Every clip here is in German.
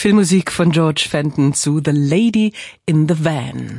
Filmmusik von George Fenton zu The Lady in the Van.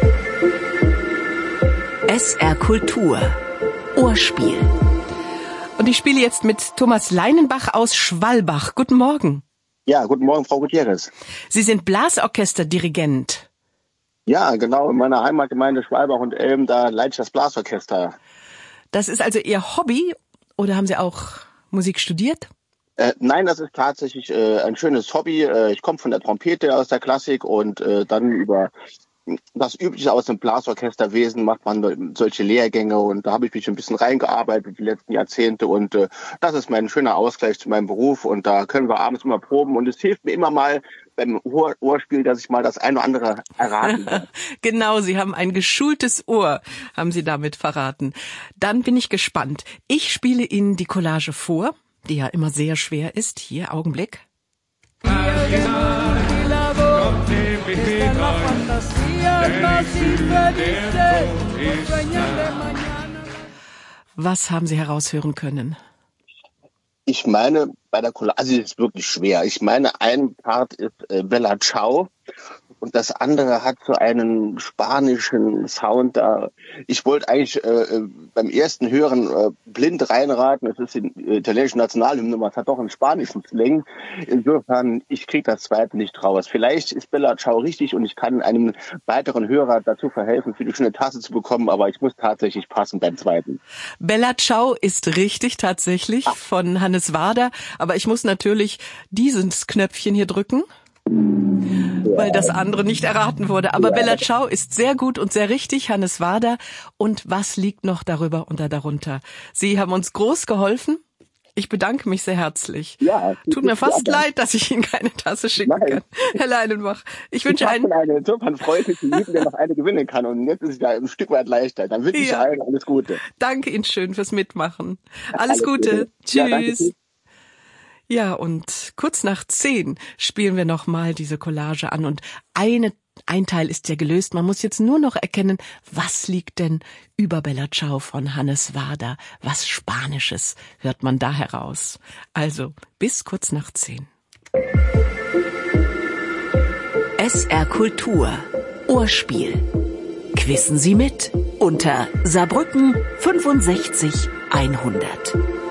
SR Kultur. Ohrspiel. Und ich spiele jetzt mit Thomas Leinenbach aus Schwalbach. Guten Morgen. Ja, guten Morgen, Frau Gutierrez. Sie sind Blasorchesterdirigent. Ja, genau, in meiner Heimatgemeinde Schwalbach und Elm, da leite ich das Blasorchester. Das ist also Ihr Hobby oder haben Sie auch Musik studiert? Nein, das ist tatsächlich ein schönes Hobby. Ich komme von der Trompete aus der Klassik und dann über das Übliche aus dem Blasorchesterwesen macht man solche Lehrgänge und da habe ich mich ein bisschen reingearbeitet die letzten Jahrzehnte und das ist mein schöner Ausgleich zu meinem Beruf und da können wir abends immer proben und es hilft mir immer mal beim Ohrspiel, dass ich mal das eine oder andere erraten kann. Genau, Sie haben ein geschultes Ohr, haben Sie damit verraten. Dann bin ich gespannt. Ich spiele Ihnen die Collage vor, die ja immer sehr schwer ist. Hier, Augenblick. Was haben Sie heraushören können? Ich meine, bei der Collage ist es wirklich schwer. Ich meine, ein Part ist Bella Ciao und das andere hat so einen spanischen Sound da. Ich wollte eigentlich beim ersten Hören blind reinraten. Es ist die italienische Nationalhymne, aber es hat doch einen spanischen Slang. Insofern, ich kriege das zweite nicht raus. Vielleicht ist Bella Ciao richtig und ich kann einem weiteren Hörer dazu verhelfen, für die schöne Tasse zu bekommen, aber ich muss tatsächlich passen beim zweiten. Bella Ciao ist richtig tatsächlich von Hannes Wader, aber ich muss natürlich dieses Knöpfchen hier drücken, weil das andere nicht erraten wurde. Aber Bella Ciao ist sehr gut und sehr richtig, Hannes Wader. Und was liegt noch darüber und darunter? Sie haben uns groß geholfen. Ich bedanke mich sehr herzlich. Ja, tut mir fast leid, dass ich Ihnen keine Tasse schicken kann, Herr Leinenbach. Ich wünsche einen... Insofern freue ich mich, der noch eine gewinnen kann. Und jetzt ist es ja ein Stück weit leichter. Dann wünsche ich allen alles Gute. Danke Ihnen schön fürs Mitmachen. Alles Gute. Tschüss. Ja, ja, und kurz nach 10 spielen wir nochmal diese Collage an. Und ein Teil ist ja gelöst. Man muss jetzt nur noch erkennen, was liegt denn über Bella Ciao von Hannes Wader? Was Spanisches hört man da heraus? Also, bis kurz nach 10. SR Kultur. Ohrspiel. Quissen Sie mit unter Saarbrücken 65 100.